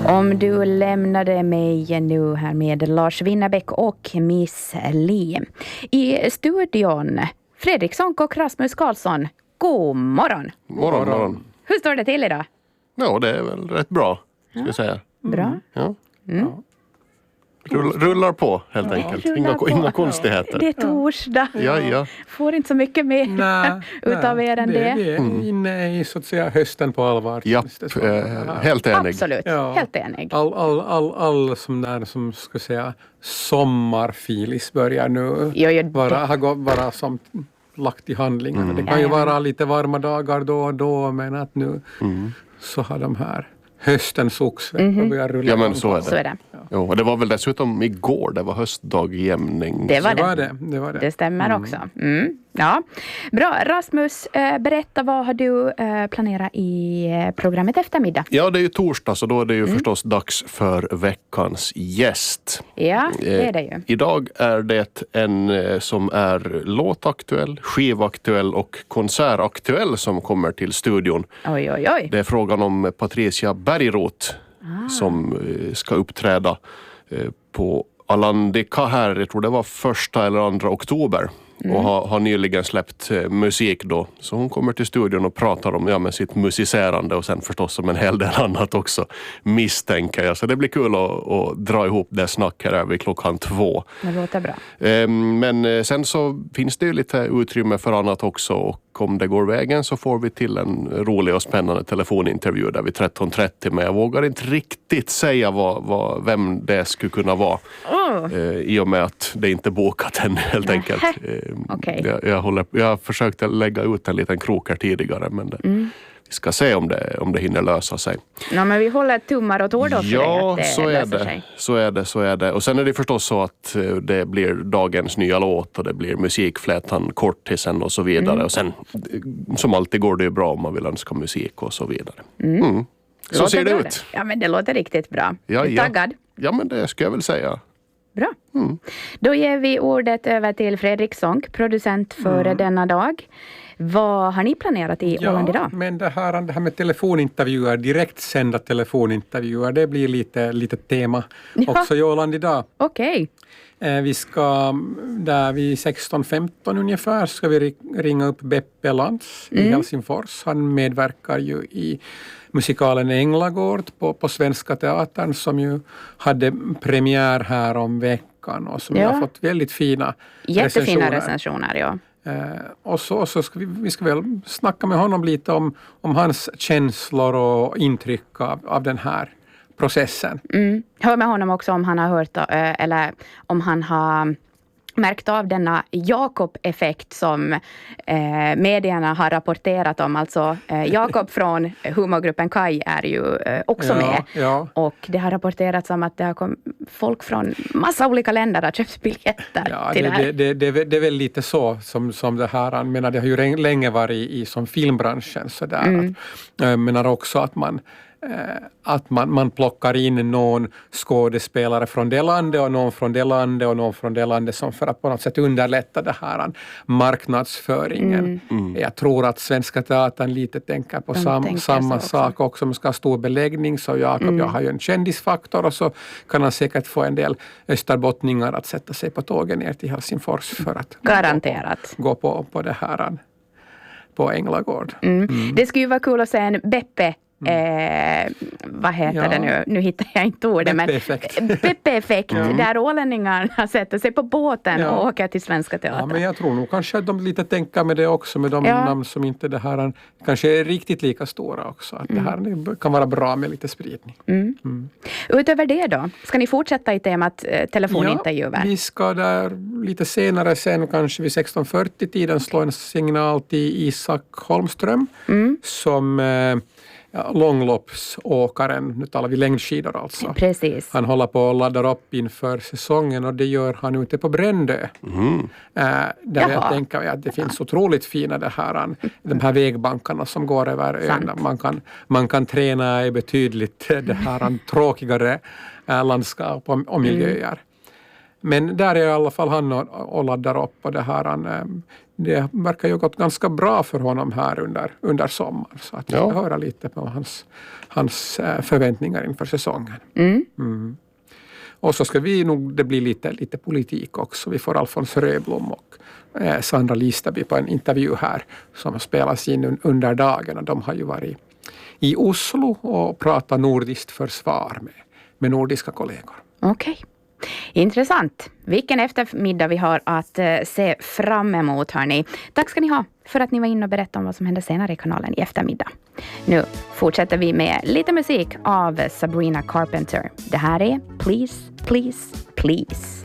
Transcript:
Om du lämnade mig nu här med Lars Winnerbäck och Miss Li. I studion Fredrik Sonck och Rasmus Karlsson. God morgon. Morgon. Hur står det till idag? Ja, det är väl rätt bra, ska jag säga. Bra. Ja. Rullar på, helt enkelt. Inga konstigheter. Det är torsdag. Ja. Får inte så mycket mer utav er än det. Vi är inne i så att säga hösten på allvar. Ja, helt enig. Absolut, Ja. helt enig. All som ska säga sommarfilis börjar nu vara som lagt i handlingarna. Det kan ju vara lite varma dagar då och då, men att nu så har de här höstens oxveckor börjar rulla. Ja, men så är det. Så är det. Jo, och det var väl dessutom igår, det var höstdagjämning. Det var det. Det stämmer också. Ja. Bra. Rasmus, berätta, vad har du planerat i programmet eftermiddag? Ja, det är ju torsdag, så då är det ju förstås dags för veckans gäst. Ja, det är det ju. Idag är det en som är låtaktuell, skivaktuell och konsertaktuell som kommer till studion. Oj. Det är frågan om Patricia Bergroth som ska uppträda på Alandika här, jag tror det var 1 eller 2 oktober. Och har nyligen släppt musik då. Så hon kommer till studion och pratar om med sitt musicerande och sen förstås om en hel del annat också, misstänker jag. Så det blir kul att dra ihop det snack här vid 2:00. Det låter bra. Men sen så finns det ju lite utrymme för annat också, och om det går vägen så får vi till en rolig och spännande telefonintervju där vid 13:30, men jag vågar inte riktigt säga vem det skulle kunna vara i och med att det inte är bokat än, helt enkelt. Okay. Jag har försökt lägga ut en liten krok här tidigare, men vi ska se om det hinner lösa sig. Ja, men vi håller tummar och tår då för ja, det att det löser sig. Så är det. Och sen är det förstås så att det blir dagens nya låt och det blir musikflätan, kortisen och så vidare. Och sen, som alltid, går det ju bra om man vill önska musik och så vidare. Så Låter ser det bra ut. Ja, men det låter riktigt bra. Ja, Är du taggad? Ja, men det ska jag väl säga. Bra. Då ger vi ordet över till Fredrik Sonck, producent för denna dag. Vad har ni planerat i Åland idag? Men det här med telefonintervjuer, direkt sända telefonintervjuer, det blir lite tema också i Åland idag. Okej. Vi ska, där vid 16:15 ungefär, ska vi ringa upp Beppe Lantz i Helsingfors. Han medverkar ju i musikalen Änglagård på Svenska Teatern, som ju hade premiär här om veckan och som har fått väldigt fina jättefina recensioner, ja. Och så ska vi ska väl snacka med honom lite om hans känslor och intryck av den här processen. Hör med honom också om han har hört eller om han har märkt av denna Jakob-effekt som medierna har rapporterat om. Alltså Jakob från humorgruppen Kaj är ju också med. Ja. Och det har rapporterats om att det har kommit folk från massa olika länder har köpt biljetter till det här. Det är väl lite så som det här. Jag menar, det har ju länge varit i som filmbranschen sådär. Jag menar också att man plockar in någon skådespelare från det landet och någon från det landet och någon från det landet, som för att på något sätt underlätta det här marknadsföringen. Jag tror att Svenska Teatern lite tänker på samma sak också. Man ska ha stor beläggning, så Jakob, jag har ju en kändisfaktor, och så kan han säkert få en del österbottningar att sätta sig på tågen ner till Helsingfors för att gå på det här på Änglagård. Det skulle ju vara kul att se en Beppe vad heter det nu? Nu hittar jag inte ordet. Beppe-effekt. Där ålänningarna sätter sig på båten och åker till Svenska Teatern. Ja, men jag tror nog kanske att de lite tänker med det också, med de namn som inte det här kanske är riktigt lika stora också. Att det här kan vara bra med lite spridning. Utöver det då? Ska ni fortsätta i temat telefonintervjuer? Ja, vi ska där lite senare sen, kanske vid 16:40-tiden, slå en signal till Isak Holmström som långloppsåkaren, nu talar vi längdskidor alltså. Precis. Han håller på att ladda upp inför säsongen, och det gör han ute på Brändö. Där jag tänker att det finns otroligt fina de här vägbankarna som går över ön. Man kan träna i betydligt det här tråkigare landskap och miljöer. Men där är i alla fall han och laddar upp, och det här det verkar ju gått ganska bra för honom här under sommaren. Så att vi ska höra lite på hans förväntningar inför säsongen. Och så ska det bli lite politik också. Vi får Alfons Röblom och Sandra Listaby på en intervju här som spelas in under dagen. Och de har ju varit i Oslo och pratat nordiskt försvar med nordiska kollegor. Okej. Intressant. Vilken eftermiddag vi har att se fram emot, hörni. Tack ska ni ha för att ni var inne och berättade om vad som händer senare i kanalen i eftermiddag. Nu fortsätter vi med lite musik av Sabrina Carpenter. Det här är Please, Please, Please.